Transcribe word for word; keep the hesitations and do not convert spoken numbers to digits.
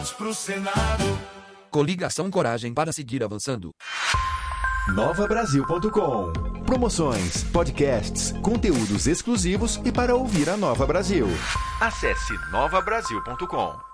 Pro Senado. Coligação Coragem para seguir avançando. nova brasil ponto com. Promoções, podcasts, conteúdos exclusivos e para ouvir a Nova Brasil. Acesse nova brasil ponto com.